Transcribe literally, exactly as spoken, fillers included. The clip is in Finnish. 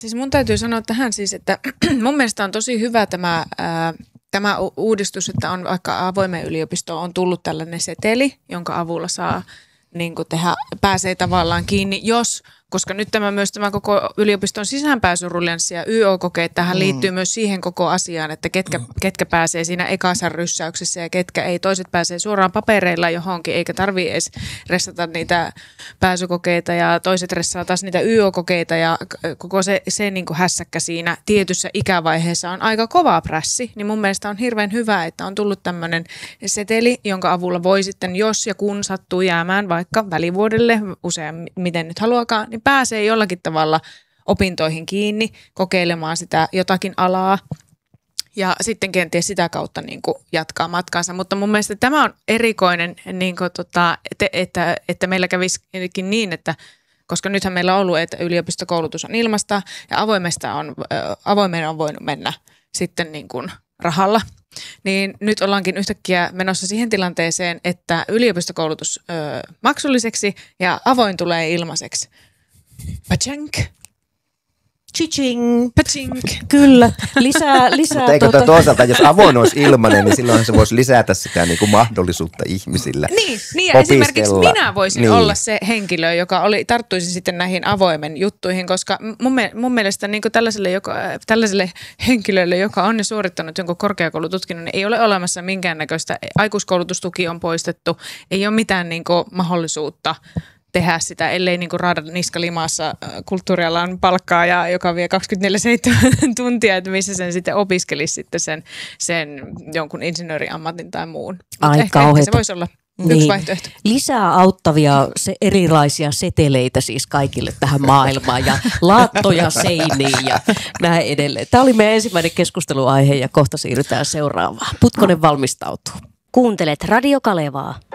Siis mun täytyy sanoa tähän siis, että mun mielestä on tosi hyvä tämä, ää, tämä uudistus, että on vaikka avoimen yliopistoon on tullut tällainen seteli, jonka avulla saa niin kuin tehdä, pääsee tavallaan kiinni, jos, koska nyt tämä myös tämä koko yliopiston sisäänpääsyruljanssi ja Y O-kokeet, tähän mm. liittyy myös siihen koko asiaan, että ketkä, mm. ketkä pääsee siinä ekassa ryssäyksessä ja ketkä ei, toiset pääsee suoraan papereilla johonkin, eikä tarvitse edes ressata niitä pääsykokeita ja toiset ressaa taas niitä Y O-kokeita ja koko se, se niin kuin hässäkkä siinä tietyssä ikävaiheessa on aika kova prässi, niin mun mielestä on hirveän hyvä, että on tullut tämmöinen seteli, jonka avulla voi sitten, jos ja kun sattuu jäämään vaikka välivuodelle, usein miten nyt haluakaan, niin pääsee jollakin tavalla opintoihin kiinni, kokeilemaan sitä jotakin alaa ja sitten kenties sitä kautta niin kuin jatkaa matkaansa. Mutta mun mielestä tämä on erikoinen, niin kuin tota, että, että, että meillä kävisikin niin, että koska nythän meillä on ollut, että yliopistokoulutus on ilmasta ja avoimesta on, avoimeen on voinut mennä sitten niin kuin rahalla. Niin nyt ollaankin yhtäkkiä menossa siihen tilanteeseen, että yliopistokoulutus ö, maksulliseksi ja avoin tulee ilmaiseksi. Pachank. Chiching. Pachink. Kyllä. Lisää, lisää Mutta eikö tuota... toisaalta, jos avoin olisi ilmainen, niin silloin se voisi lisätä sitä niin kuin mahdollisuutta ihmisillä Niin, niin ja esimerkiksi minä voisin niin. olla se henkilö, joka oli, tarttuisi sitten näihin avoimen juttuihin, koska mun, mun mielestä niin kuin tällaiselle, joka, tällaiselle henkilölle, joka on jo suorittanut jonkun korkeakoulututkinnon, niin ei ole olemassa minkäännäköistä, aikuiskoulutustuki on poistettu, ei ole mitään niin kuin mahdollisuutta tehdä sitä, ellei niinku raada niskalimaassa kulttuurialan palkkaa ja joka vie kaksikymmentäneljä seitsemän tuntia, että missä sen sitten opiskelisi sitten sen, sen jonkun insinööriammatin tai muun. Ai ehkä, ehkä se voisi olla niin. Yksi vaihtoehto. Lisää auttavia se erilaisia seteleitä siis kaikille tähän maailmaan ja laattoja seiniin ja näin edelleen. Tämä oli meidän ensimmäinen keskusteluaihe ja kohta siirrytään seuraavaan. Putkonen valmistautuu. Kuuntelet Radio Kalevaa.